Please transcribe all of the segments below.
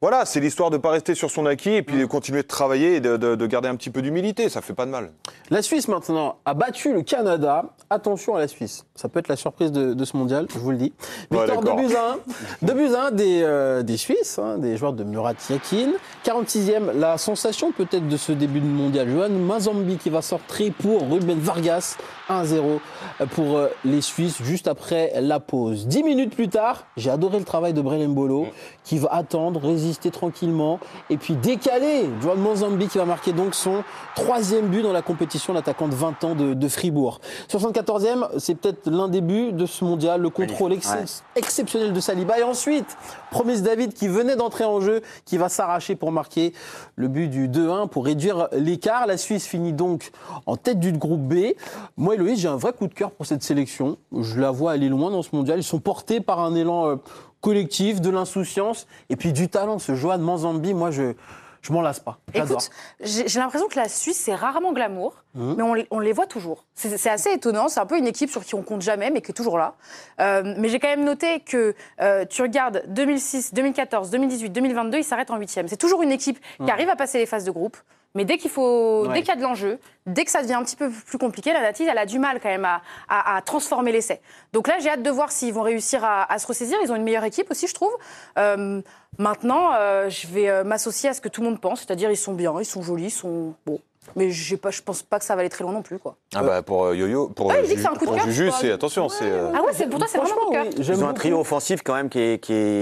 Voilà, c'est l'histoire de ne pas rester sur son acquis et puis de continuer de travailler et de garder un petit peu d'humilité, ça fait pas de mal. La Suisse maintenant a battu le Canada. Attention à la Suisse, ça peut être la surprise de ce mondial, je vous le dis. Victoire 2-1 des Suisses, des joueurs de Murat Yakin. 46e, la sensation peut-être de ce début de mondial. Johan Mazambi qui va sortir pour Ruben Vargas. 1-0 pour les Suisses juste après la pause. 10 minutes plus tard, j'ai adoré le travail de Brelem Bolo qui va attendre, résister tranquillement et puis décaler. Johan Mazambi qui va marquer donc son 3e but dans la compétition, l'attaquant de 20 ans de Fribourg. 74e, c'est peut-être l'un des buts de ce mondial, le contrôle exceptionnel de Saliba. Et ensuite, Promise David qui venait d'entrer en jeu, qui va s'arracher pour marquer le but du 2-1 pour réduire l'écart. La Suisse finit donc en tête du groupe B. Moi, Héloïse, j'ai un vrai coup de cœur pour cette sélection. Je la vois aller loin dans ce mondial. Ils sont portés par un élan collectif, de l'insouciance et puis du talent. Ce Johan Mazambi, moi, je m'en lasse pas. J'adore. Écoute, j'ai l'impression que la Suisse, c'est rarement glamour, mais on les voit toujours. C'est assez étonnant. C'est un peu une équipe sur qui on compte jamais, mais qui est toujours là. Mais j'ai quand même noté que tu regardes 2006, 2014, 2018, 2022, ils s'arrêtent en 8e. C'est toujours une équipe qui arrive à passer les phases de groupe. Mais dès qu'il y a de l'enjeu, dès que ça devient un petit peu plus compliqué, la Nati, elle a du mal quand même à transformer l'essai. Donc là, j'ai hâte de voir s'ils vont réussir à se ressaisir. Ils ont une meilleure équipe aussi, je trouve. Maintenant, je vais m'associer à ce que tout le monde pense, c'est-à-dire ils sont bien, ils sont jolis, ils sont beaux. Mais je pense pas que ça va aller très loin non plus, quoi. Pour Yo-Yo, pour Juju, c'est attention, c'est. Ah ouais, pour toi, c'est vraiment mon cœur. Ils ont un trio offensif quand même qui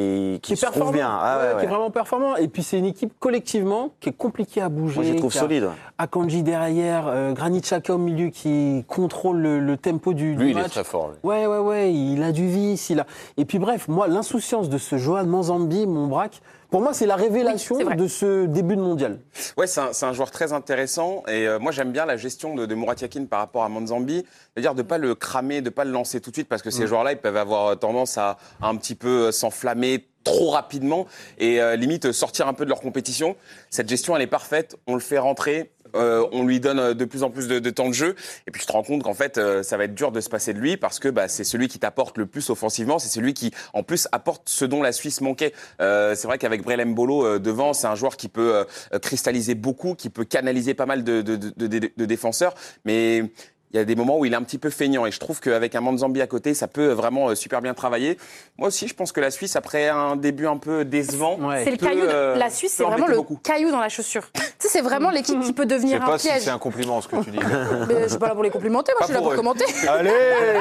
se trouve bien. Qui est vraiment performant. Et puis c'est une équipe collectivement qui est compliquée à bouger. Moi, je les trouve solides. Akanji derrière, Granit Xhaka au milieu qui contrôle le tempo du match. Lui, il est très fort. Lui. Ouais, il a du vice. Et puis bref, moi, l'insouciance de ce Johan Mazambi, mon braque, pour moi, c'est la révélation de ce début de mondial. Ouais, c'est un joueur très intéressant. Et moi, j'aime bien la gestion de Murat Yakin par rapport à Mazambi. C'est-à-dire de ne pas le cramer, de ne pas le lancer tout de suite, parce que ces joueurs-là, ils peuvent avoir tendance à un petit peu s'enflammer trop rapidement et limite sortir un peu de leur compétition. Cette gestion, elle est parfaite. On le fait rentrer. On lui donne de plus en plus de temps de jeu et puis je te rends compte qu'en fait ça va être dur de se passer de lui parce que c'est celui qui t'apporte le plus offensivement, c'est celui qui en plus apporte ce dont la Suisse manquait. C'est vrai qu'avec Brelem Bolo devant, c'est un joueur qui peut cristalliser beaucoup, qui peut canaliser pas mal de défenseurs, mais il y a des moments où il est un petit peu feignant et je trouve qu'avec un Mazambi à côté, ça peut vraiment super bien travailler. Moi aussi, je pense que la Suisse, après un début un peu décevant, c'est le caillou. La Suisse, c'est vraiment le caillou dans la chaussure. Tu sais, c'est vraiment l'équipe qui peut devenir un piège. Je sais pas si c'est un compliment ce que tu dis. Mais je suis pas là pour les complimenter, moi je suis là pour commenter. Allez,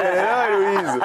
Héloïse.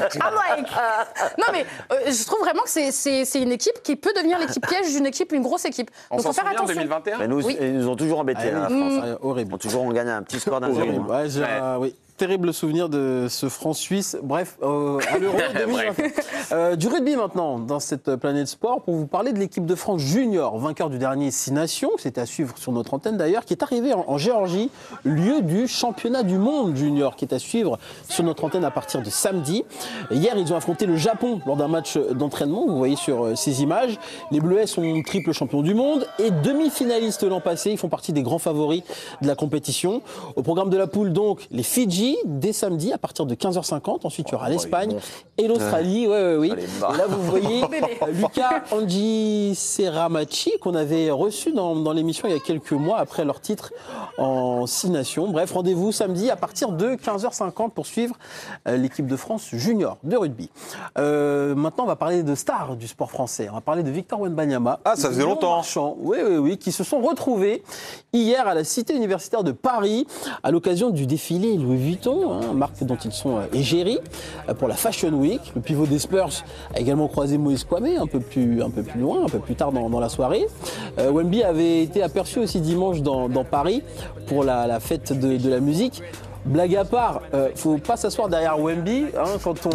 Non mais je trouve vraiment que c'est une équipe qui peut devenir l'équipe piège d'une grosse équipe. On s'en souvient en 2021. Ils nous ont toujours embêtés, la France. Horrible. On gagne un petit score d'1-0. Oui. Terrible souvenir de ce France-Suisse. Bref, à l'Euro 2020. Du rugby maintenant, dans cette planète sport, pour vous parler de l'équipe de France junior, vainqueur du dernier 6 Nations, c'était à suivre sur notre antenne d'ailleurs, qui est arrivé en Géorgie, lieu du championnat du monde junior, qui est à suivre sur notre antenne à partir de samedi. Hier, ils ont affronté le Japon lors d'un match d'entraînement, vous voyez sur ces images. Les Bleuets sont triple champions du monde et demi-finalistes l'an passé. Ils font partie des grands favoris de la compétition. Au programme de la poule, donc, les Fidji, dès samedi à partir de 15h50. Ensuite, il y aura l'Espagne et l'Australie. Oui. Et là, vous voyez Luca Angiseramachi, qu'on avait reçu dans l'émission il y a quelques mois après leur titre en 6 Nations. Bref, rendez-vous samedi à partir de 15h50 pour suivre l'équipe de France junior de rugby. Maintenant, on va parler de stars du sport français. On va parler de Victor Wembanyama. Ah, ça faisait longtemps. Oui, qui se sont retrouvés hier à la Cité universitaire de Paris à l'occasion du défilé Louis Vuitton, marque dont ils sont égéries, pour la Fashion Week. Le pivot des Spurs a également croisé Moïse Kwame un peu plus loin, un peu plus tard dans la soirée. Wemby avait été aperçu aussi dimanche dans Paris pour la fête de la musique. Blague à part, faut pas s'asseoir derrière Wemby quand on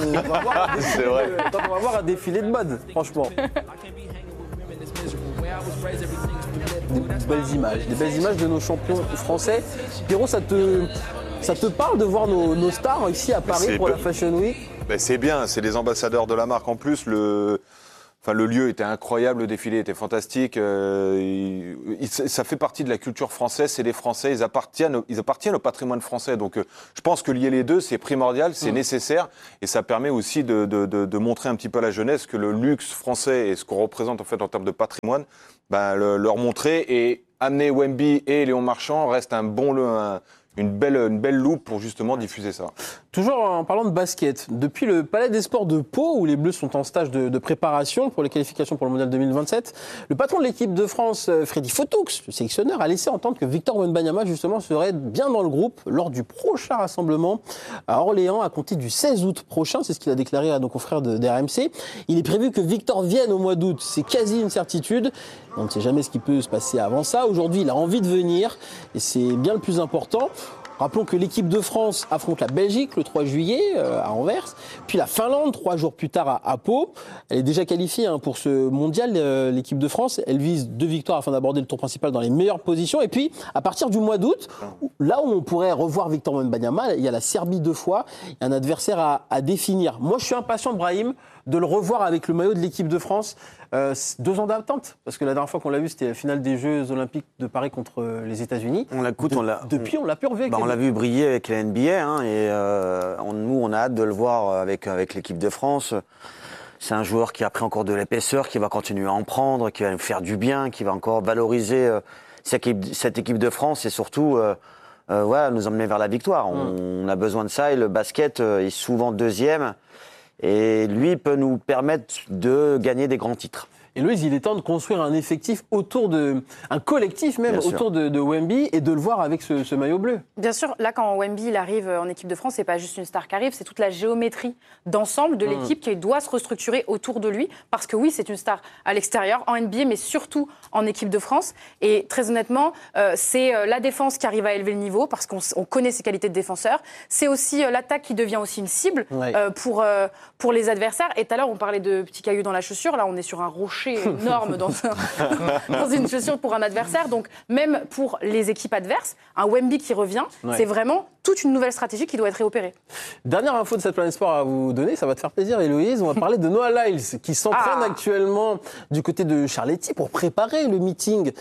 va voir un défilé de mode, franchement. Des belles images de nos champions français. Pierrot, ça te parle de voir nos stars ici à Paris pour la Fashion Week ? C'est bien, c'est les ambassadeurs de la marque. En plus, Enfin, le lieu était incroyable, le défilé était fantastique. Ça fait partie de la culture française, c'est les Français, ils appartiennent au patrimoine français. Donc, je pense que lier les deux, c'est primordial, c'est nécessaire, et ça permet aussi de montrer un petit peu à la jeunesse que le luxe français et ce qu'on représente en fait en termes de patrimoine, leur montrer et amener Wemby et Léon Marchand reste une belle loupe pour justement diffuser ça. Toujours en parlant de basket, depuis le Palais des Sports de Pau, où les Bleus sont en stage de préparation pour les qualifications pour le Mondial 2027, le patron de l'équipe de France, Freddy Fotoux, le sélectionneur, a laissé entendre que Victor Wembanyama, justement, serait bien dans le groupe lors du prochain rassemblement à Orléans, à compter du 16 août prochain. C'est ce qu'il a déclaré à nos confrères d'RMC. Il est prévu que Victor vienne au mois d'août. C'est quasi une certitude. On ne sait jamais ce qui peut se passer avant ça. Aujourd'hui, il a envie de venir et c'est bien le plus important. Rappelons que l'équipe de France affronte la Belgique le 3 juillet à Anvers, puis la Finlande 3 jours plus tard à Pau. Elle est déjà qualifiée pour ce mondial, l'équipe de France. Elle vise 2 victoires afin d'aborder le tour principal dans les meilleures positions. Et puis, à partir du mois d'août, là où on pourrait revoir Victor Wembanyama, il y a la Serbie 2 fois, il y a un adversaire à définir. Moi, je suis impatient, Brahim, de le revoir avec le maillot de l'équipe de France. 2 ans d'attente, parce que la dernière fois qu'on l'a vu, c'était la finale des Jeux Olympiques de Paris contre les États-Unis. Depuis, on l'a pu revoir. On l'a vu briller avec la NBA, nous, on a hâte de le voir avec l'équipe de France. C'est un joueur qui a pris encore de l'épaisseur, qui va continuer à en prendre, qui va nous faire du bien, qui va encore valoriser cette équipe de France et surtout nous emmener vers la victoire. On a besoin de ça et le basket est souvent deuxième. Et lui peut nous permettre de gagner des grands titres. Et Louise, il est temps de construire un effectif un collectif même autour de Wemby et de le voir avec ce maillot bleu. Bien sûr, là quand Wemby il arrive en équipe de France, c'est pas juste une star qui arrive, c'est toute la géométrie d'ensemble de l'équipe qui doit se restructurer autour de lui. Parce que oui, c'est une star à l'extérieur, en NBA, mais surtout en équipe de France. Et très honnêtement, c'est la défense qui arrive à élever le niveau parce qu'on connaît ses qualités de défenseur. C'est aussi l'attaque qui devient aussi une cible pour les adversaires. Et tout à l'heure, on parlait de petits cailloux dans la chaussure. Là, on est sur un rocher énorme dans une chaussure pour un adversaire. Donc, même pour les équipes adverses, un Wemby qui revient, c'est vraiment toute une nouvelle stratégie qui doit être réopérée. Dernière info de cette Planète Sport à vous donner, ça va te faire plaisir, Héloïse. On va parler de Noah Lyles, qui s'entraîne actuellement du côté de Charletti pour préparer le meeting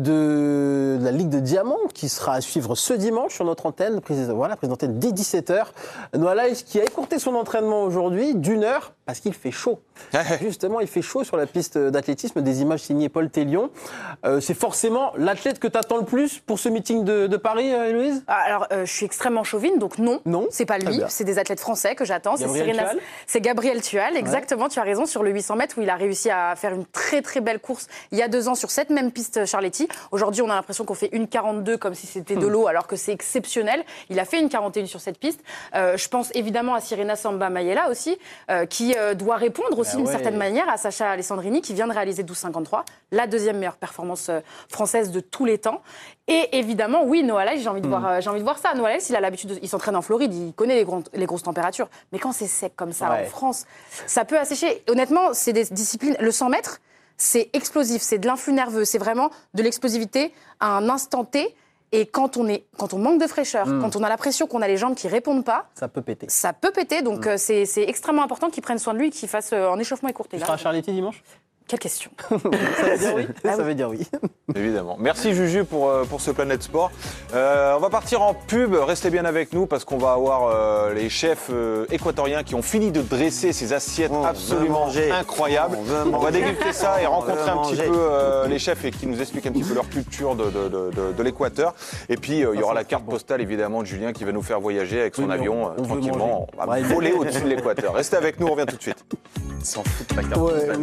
de la Ligue de Diamant, qui sera à suivre ce dimanche sur notre antenne, prise d'antenne dès 17h. Noah Lyles qui a écourté son entraînement aujourd'hui d'1 heure parce qu'il fait chaud. Justement, il fait chaud sur la piste d'athlétisme, des images signées Paul Tellion. C'est forcément l'athlète que tu attends le plus pour ce meeting de Paris, Héloïse ? Alors, je suis extrêmement chauvine, donc non, c'est pas lui, c'est des athlètes français que j'attends. C'est Gabriel Tual, exactement, tu as raison, sur le 800 mètres où il a réussi à faire une très très belle course il y a 2 ans sur cette même piste Charletti. Aujourd'hui, on a l'impression qu'on fait 1,42 comme si c'était de l'eau, alors que c'est exceptionnel. Il a fait 1,41 sur cette piste. Je pense évidemment à Sirena Samba Mayela aussi, qui doit répondre aussi d'une certaine manière à Sacha Alessandrini, qui vient de réaliser 12,53, la 2e meilleure performance française de tous les temps. Et évidemment, oui, Noah Lyles, j'ai envie de voir ça. Noah Lyles, il a l'habitude, il s'entraîne en Floride, il connaît les grosses températures. Mais quand c'est sec comme ça en France, ça peut assécher. Honnêtement, c'est des disciplines. Le 100 mètres, c'est explosif, c'est de l'influx nerveux, c'est vraiment de l'explosivité à un instant T. Et quand on manque de fraîcheur, quand on a l'impression qu'on a les jambes qui répondent pas, ça peut péter. Donc c'est extrêmement important qu'il prenne soin de lui et qu'il fasse un échauffement écourté. Tu seras à Charletti dimanche ? Quelle question. Ça veut dire oui. Ça veut dire oui. Évidemment. Merci Juju pour ce Planète Sport. On va partir en pub. Restez bien avec nous parce qu'on va avoir les chefs équatoriens qui ont fini de dresser ces assiettes absolument incroyables. On va déguster ça et rencontrer un petit peu les chefs et qui nous expliquent un petit peu leur culture de l'Équateur. Et puis il y aura la carte postale évidemment de Julien qui va nous faire voyager avec son avion tranquillement. On va voler au-dessus de l'Équateur. Restez avec nous, on revient tout de suite. Il s'en fout de ta carte postale.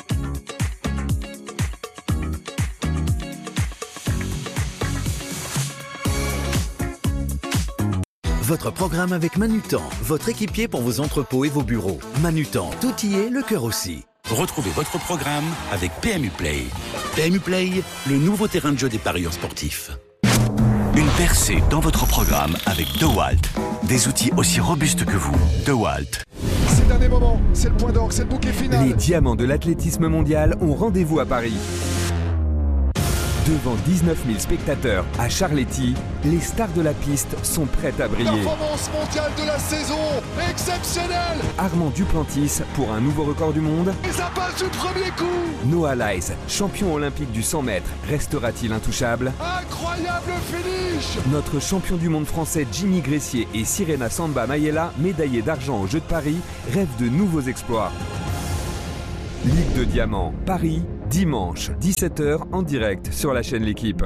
Votre programme avec Manutan, votre équipier pour vos entrepôts et vos bureaux. Manutan, tout y est, le cœur aussi. Retrouvez votre programme avec PMU Play. PMU Play, le nouveau terrain de jeu des parieurs sportifs. Une percée dans votre programme avec DeWalt. Des outils aussi robustes que vous. DeWalt. C'est le dernier moment, c'est le point d'orgue, c'est le bouquet final. Les diamants de l'athlétisme mondial ont rendez-vous à Paris. Devant 19 000 spectateurs à Charletti, les stars de la piste sont prêtes à briller. Performance mondiale de la saison. Exceptionnel. Armand Duplantis pour un nouveau record du monde. Et ça passe du premier coup. Noah Lyles, champion olympique du 100 mètres, restera-t-il intouchable? Incroyable finish. Notre champion du monde français Jimmy Gressier et Sirena Samba Mayela, médaillés d'argent aux Jeux de Paris, rêvent de nouveaux exploits. Ligue de Diamant, Paris, dimanche, 17h en direct sur la chaîne L'Équipe.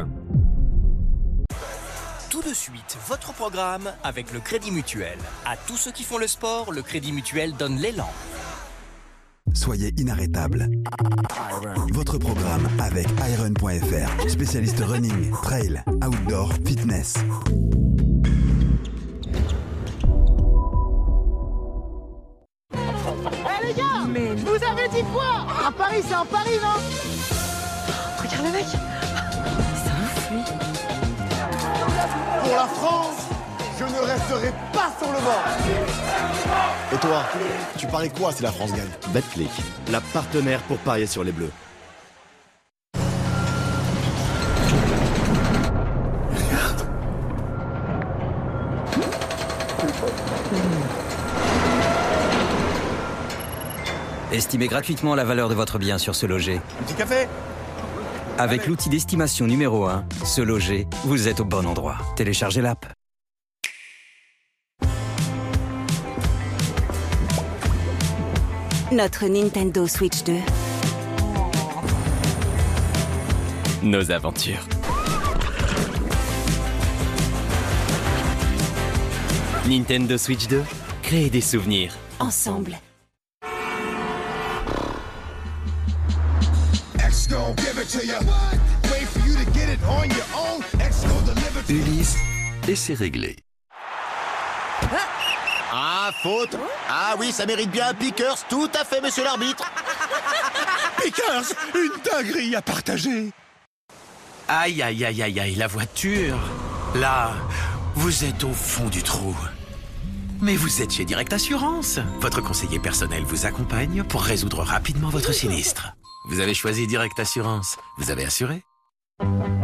Tout de suite, votre programme avec le Crédit Mutuel. À tous ceux qui font le sport, le Crédit Mutuel donne l'élan. Soyez inarrêtable. Votre programme avec Iron.fr, spécialiste running, trail, outdoor, fitness. Eh les gars, mais je vous avais dit quoi? À Paris, c'est en Paris, non? Regarde le mec. C'est un fruit. Pour la France, je ne resterai pas sur le banc. Et toi, tu paries quoi si la France gagne? Betclic, la partenaire pour parier sur les Bleus. Estimez gratuitement la valeur de votre bien sur Se Loger. Un petit café? Avec l'outil d'estimation numéro 1, Se Loger, vous êtes au bon endroit. Téléchargez l'app. Notre Nintendo Switch 2. Nos aventures. Nintendo Switch 2, créez des souvenirs. Ensemble. Ulysse, et c'est réglé. Ah, faute. Ah oui, ça mérite bien un Pickers, tout à fait, monsieur l'arbitre. Pickers, une dinguerie à partager. Aïe, aïe, aïe, aïe, aïe, la voiture. Là, vous êtes au fond du trou. Mais vous êtes chez Direct Assurance. Votre conseiller personnel vous accompagne pour résoudre rapidement votre sinistre. Vous avez choisi Direct Assurance. Vous avez assuré?